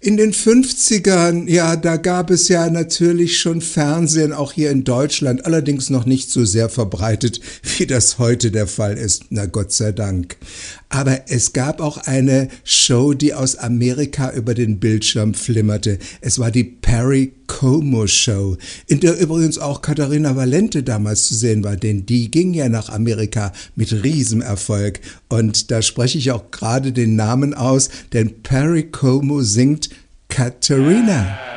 In den 50ern, ja, da gab es ja natürlich schon Fernsehen, auch hier in Deutschland, allerdings noch nicht so sehr verbreitet, wie das heute der Fall ist. Na Gott sei Dank. Aber es gab auch eine Show, die aus Amerika über den Bildschirm flimmerte. Es war die Perry Como Show, in der übrigens auch Katharina Valente damals zu sehen war, denn die ging ja nach Amerika mit Riesenerfolg. Und da spreche ich auch gerade den Namen aus, denn Perry Como singt Katharina.